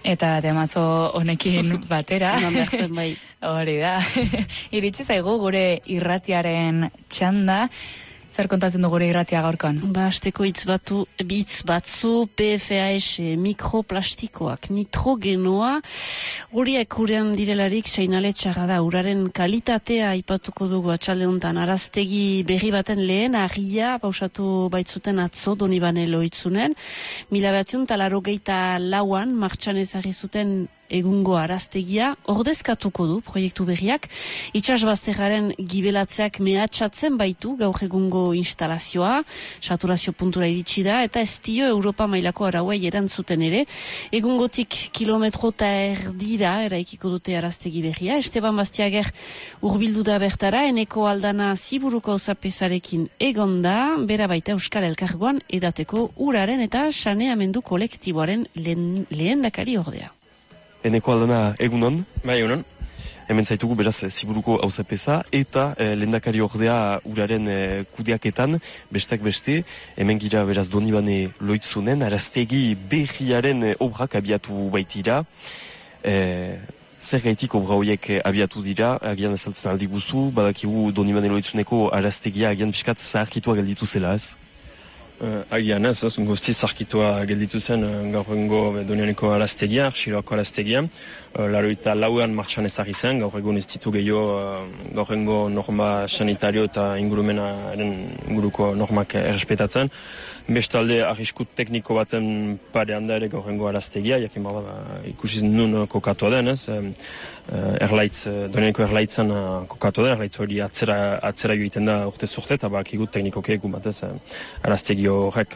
Eta temazo honekin batera. Bai. Hori da. Iritsi zaigu gure irratiaren txanda. Zer kontatzen du gure irratia gaurkoan? Asteko hitz batzu PFAS mikroplastikoak, nitrogenoa, horiek urean direlarik seinale txarra da. Uraren kalitatea aipatuko dugu atxalde honetan. Araztegi berri baten lehen agia pausatu baitzuten atzo Donibane Loitzunen. 1984an martxan ezarri zuten egungo araztegia ordezkatuko du proiektu berriak. Itsasbazterraren gibelatzeak mehatxatzen baitu gaur egungo instalazioa, saturazio puntura iritsi da, eta ez dio Europa mailako arauei erantzuten ere. Egungotik kilometro eta erdira eraikiko dute araztegi berria. Esteban Bastiager urbildu da bertara, Eneko Aldana Ziburuko auzapezarekin egonda, bera baita Euskal Elkargoan edateko uraren eta saneamendu kolektiboaren lehendakari ordea. Eneko Aldana, egunon? Bai, egunon. Hemen zaitugu beraz Ziburuko auzapeza eta lehendakari ordea uraren kudeaketan, bestak beste, hemen gira beraz Donibane Loitzunen, araztegi berriaren obrak abiatu baitira. Zer gaitik obra horiek abiatu dira, agian ezaltzen aldi guzu, badakigu Donibane Loitzuneko araztegia agian piskat zaharkitua gelditu zela ez? Agian ez, guztiz zarkitua gelditu zen gaurrengo Donianeko araztegia, Arxiloako araztegia. Laroita lauan martxan ezarri zen, gaur egun ez ditu gehiago gaurrengo norma sanitario eta ingurumenaren inguruko normak errespetatzen. Bestalde, arrisku tekniko baten parean da ere gaurrengo araztegia, jakin ikusiz nun kokatua den, ez? Donianeko erlaitzan kokatua da, erlaitz hori atzera joiten da urtez urte, eta bakigut teknikoke egun batez araztegi horrek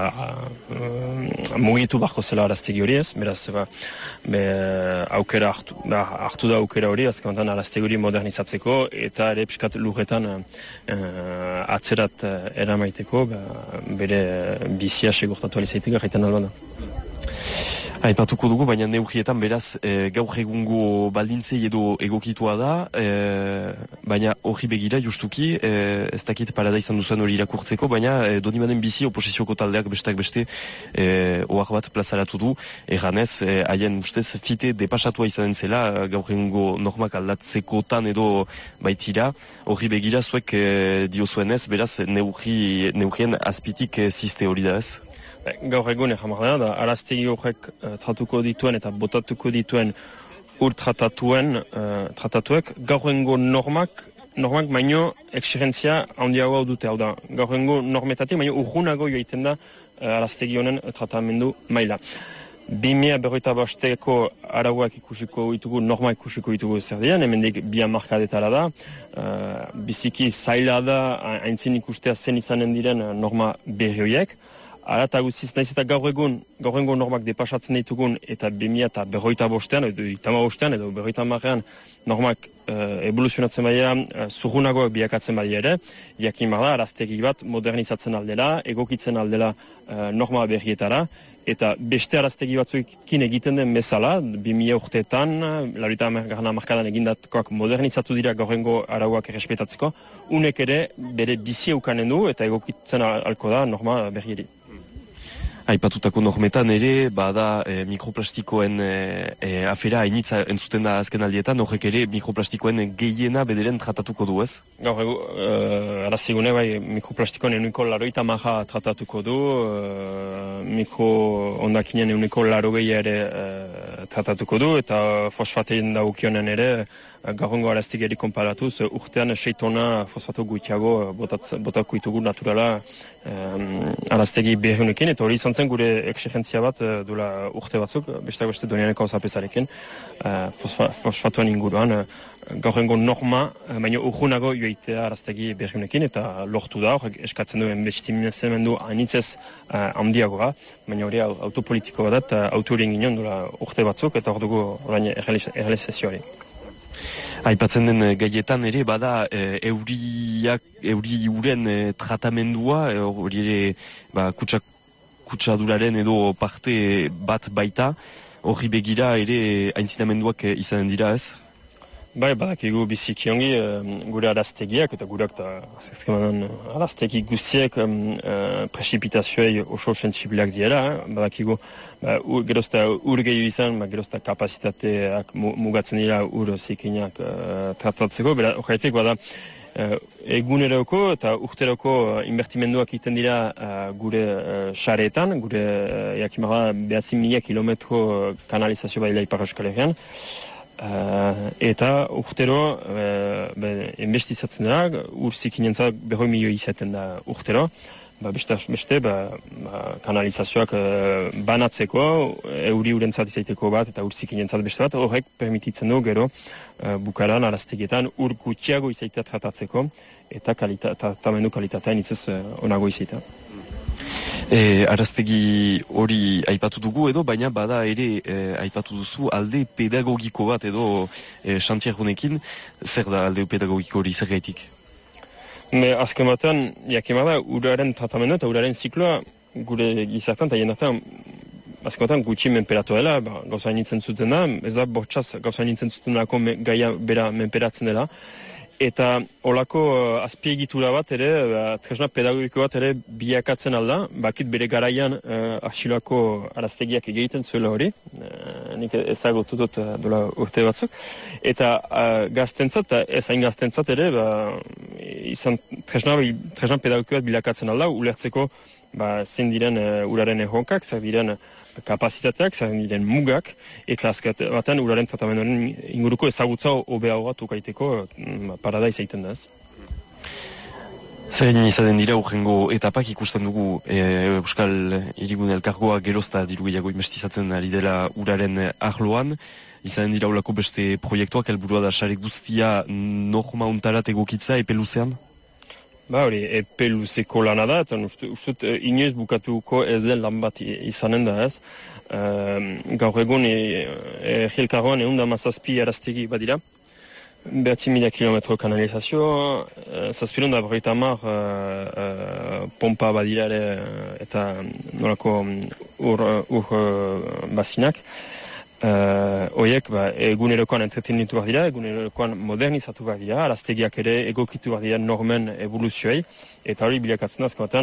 mugitu barko zela araztegi hori ez, beraz, aukera hartu da aukera hori, azkenean araztegi hori modernizatzeko, eta ere piskat lurretan atzerat eramaiteko, bere bizia segurtatu alizaitik gaiten alban da. Aipatuko dugu, baina neurrietan beraz gaur egungo baldintzei edo egokitua da, baina hori begira justuki, ez dakit parada izan duzuen hori irakurtzeko, baina Donibanen bizi oposizioko taldeak bestak beste ohar bat plazaratu du, erranez, haien ustez fite depasatua izanen zela, gaur egungo normak aldatzekotan edo baitira, hori begira zuek diozuenez, beraz neurrien azpitik ziste hori da ez? Gaur egun egamar da, araztegi horrek tratuko dituen eta botatuko dituen tratatuek gaur egungo normak baino exigentzia handiagoa dute, hau da, gaur egungo normetatik baino urgunago joiten da araztegi honen tratamendu maila. 2025ko arauak ikusiko ditugu, norma ikusiko ditugu zer diren, hemendik 2 hamarkadetara da, biziki zaila da aintzin ikustea zen izanen diren norma berri horiek. Ara eta guztiz, nahiz eta gaur egungo normak depasatzen ditugun eta 2025an, edo 2025an, edo 2030an normak evoluzionatzen badia, zurrunagoak biakatzen badia ere, jakin bada, araztegi bat modernizatzen aldela, egokitzen aldela norma berrietara, eta beste araztegi batzuekin egiten den bezala, 2000 urteetan, 80 markadan egindatkoak modernizatu dira gaurrengo arauak errespetatzeko, unek ere bere bizi eukanen du eta egokitzen alko da norma berrieri. Aipatutako normetan ere, bada mikroplastikoen afera hainitza entzuten da azken aldietan, horrek ere mikroplastikoen gehiena bederen tratatuko du ez? Gaur araztigune bai mikroplastikoen euniko 80 tratatuko du, mikroondakinen euniko 80 ere tratatuko du, eta fosfatein daukionen ere, gaurrengo araztegiari konparatuz, urtean 6 tona fosfato gutxiago botako ditugu naturala araztegi berriunekin, eta hori izan zen gure exigentzia bat duela urte batzuk, besteak beste Donianeko auzapezarekin, fosfatoen inguruan, gaurrengo norma, baina urgunago joitea araztegi berriunekin, eta lortu da, horrek eskatzen duen bestimendu anitzez handiagoa, baina hori autopolitiko bat, auto horien ginen duela urte batzuk, eta hor dugu errealizazioari. Aipatzen den gaietan ere, bada euri uren tratamendua, hori ere kutsaduraren edo parte bat baita, hori begira ere aintzinamenduak izanen dira ez? Bai, badakigu biziki ongi gure araztegiak eta gureak eta araztegi guztiek presipitazioei oso sensibileak diela. Badakigu gerozta ur gehiago izan, gerozta kapazitateak mugatzen dira ur zikinak tratatzeko. Horretik bada eguneroko eta urteroko inbertimenduak egiten dira gure sareetan, gure jakimara 9.000 kilometro kanalizazio badila Ipar Euskal Herrian. Eta urtero investizatzen dira, ur zikinentzat 100 milioi izaten da urtero. Beste kanalizazioak banatzeko, euri urentzat izaiteko bat eta ur zikinentzat beste bat, horrek permititzen du gero bukaran araztegietan ur gutxiago izaitea tratatzeko eta tratamendu kalitatea initzez onago izaitea. Araztegi hori aipatu dugu edo, baina bada ere aipatu duzu alde pedagogiko bat edo xantiar honekin, zer da alde pedagogiko hori zer gaitik? Azken batean, jakimada, uraren tratamendu eta uraren zikloa gure gizartan eta jendartan azken batean gutxi menperatu dela, gauza nintzen zuten da, ez da bortxaz gauza nintzen zuten dako gaia bera menperatzen dela. Eta olako azpiegitura bat ere, tresna pedagogiko bat ere biakatzen alda, bakit bere garaian asiloako araztegiak egiten zuela hori, nik ezagutu dut dola urte batzuk, eta gaztentzat, ez hain gaztentzat ere, izan tresna pedagogiko bat bilakatzen alda, ulertzeko zein diren uraren erronkak, zer diren kapazitateak, zer diren mugak, eta azkat batean uraren tratamenduaren inguruko ezagutza hobeagoa tukaiteko parada izaiten da ez. Zein izaten dira urrengo etapak ikusten dugu Euskal Hirigune Elkargoa gerozta diru gehiago investizatzen ari dela uraren arloan, izaten dira ulako beste proiektuak, helburua da sare guztia norma untarat egokitza epe luzean? Hori, epe luzeko lana da, eta ustut inoiz bukatuko ez den lan bat izanen da ez. Gaur egun Elkargoan 117 araztegi badira. 9.000 kilometro kanalizazio, 750 pompa badira ere eta nolako ur bazinak. Oiek egunerokoan entretenitu behar dira, egunerokoan modernizatu behar dira, araztegiak ere egokitu behar dira normen evoluzioei, eta hori bilakatzen azken batean